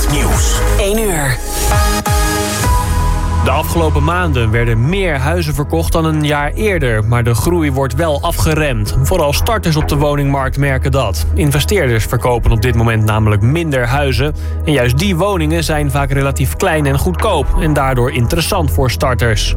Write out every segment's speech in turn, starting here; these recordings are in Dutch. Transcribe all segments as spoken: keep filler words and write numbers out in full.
Nieuws. één uur. De afgelopen maanden werden meer huizen verkocht dan een jaar eerder, maar de groei wordt wel afgeremd. Vooral starters op de woningmarkt merken dat. Investeerders verkopen op dit moment namelijk minder huizen. En juist die woningen zijn vaak relatief klein en goedkoop en daardoor interessant voor starters.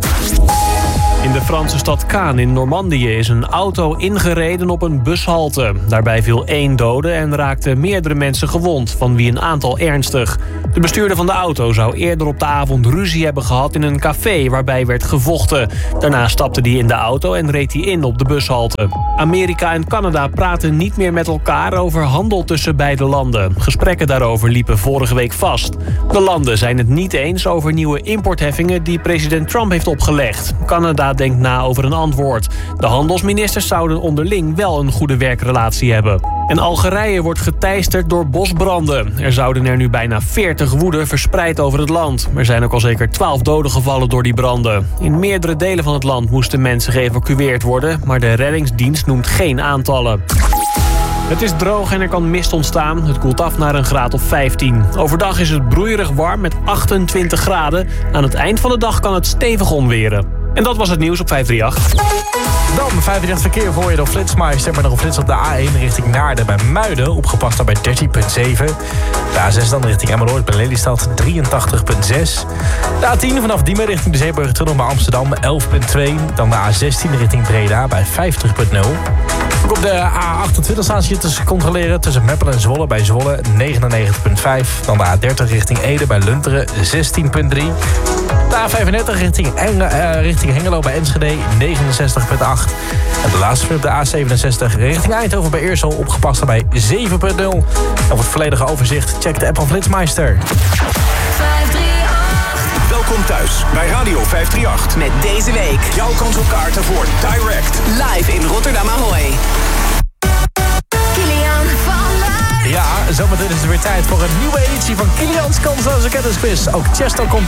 In de Franse stad Caen in Normandië is een auto ingereden op een bushalte. Daarbij viel één dode en raakten meerdere mensen gewond, van wie een aantal ernstig. De bestuurder van de auto zou eerder op de avond ruzie hebben gehad in een café waarbij werd gevochten. Daarna stapte hij in de auto en reed hij in op de bushalte. Amerika en Canada praten niet meer met elkaar over handel tussen beide landen. Gesprekken daarover liepen vorige week vast. De landen zijn het niet eens over nieuwe importheffingen die president Trump heeft opgelegd. Canada denkt na over een antwoord. De handelsministers zouden onderling wel een goede werkrelatie hebben. En Algerije wordt geteisterd door bosbranden. Er zouden er nu bijna veertig woeden verspreid over het land. Er zijn ook al zeker twaalf doden gevallen door die branden. In meerdere delen van het land moesten mensen geëvacueerd worden, maar de reddingsdienst noemt geen aantallen. Het is droog en er kan mist ontstaan. Het koelt af naar een graad of vijftien. Overdag is het broeierig warm met achtentwintig graden. Aan het eind van de dag kan het stevig onweren. En dat was het nieuws op vijf drie acht. Dan vijf drie acht verkeer voor je door Flitsmeister. Met nog een flits op de A één richting Naarden bij Muiden. Opgepast daar bij dertien komma zeven. De A zes dan richting Emmeloord bij Lelystad drieëntachtig komma zes. De A tien vanaf Diemen richting de Zeeburgertunnel bij Amsterdam elf komma twee. Dan de A zestien richting Breda bij vijftig komma nul. Ook op de A achtentwintig staan ze te controleren tussen Meppel en Zwolle bij Zwolle negenennegentig komma vijf. Dan de A dertig richting Ede bij Lunteren zestien komma drie. De A vijfendertig richting, Enge, uh, richting Hengelo bij Enschede negenenzestig komma acht. En de laatste op de A zevenenzestig richting Eindhoven bij Eersel opgepast bij zeven komma nul. En voor het volledige overzicht check de app van Flitsmeister. vijf drie acht. Welkom thuis bij Radio vijf drie acht. Met deze week Jouw kans op kaarten voor Direct. live in Rotterdam Ahoy. Kilian van Luijn. Ja, zometeen is het weer tijd voor een nieuwe editie van Kilian's Kansloze Kennisquiz. Ook Chesto komt